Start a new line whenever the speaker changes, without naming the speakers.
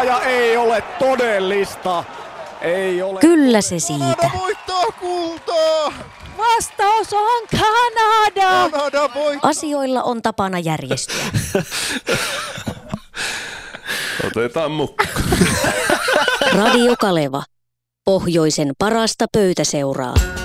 ja ei ole todellista. Ei ole.
Kyllä se siitä.
Kanada voittaa kultaa.
Vastaus on Kanada.
Kanada voittaa.
Asioilla on tapana järjestyä.
Otetaan mukaan.
Radio Kaleva. Pohjoisen parasta pöytäseuraa.